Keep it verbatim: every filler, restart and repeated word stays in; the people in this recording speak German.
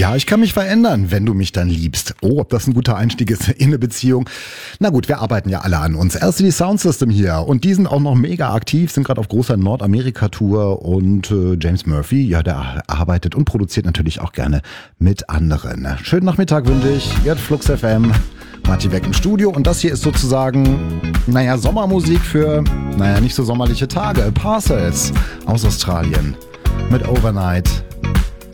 Ja, ich kann mich verändern, wenn du mich dann liebst. Oh, ob das ein guter Einstieg ist in eine Beziehung. Na gut, wir arbeiten ja alle an uns. Erst die Soundsystem hier und die sind auch noch mega aktiv, sind gerade auf großer Nordamerika-Tour und äh, James Murphy, ja, der arbeitet und produziert natürlich auch gerne mit anderen. Schönen Nachmittag wünsche ich. Ihr hört Flux F M. Martin weg im Studio und das hier ist sozusagen, naja, Sommermusik für, naja, nicht so sommerliche Tage. Parcels aus Australien mit Overnight.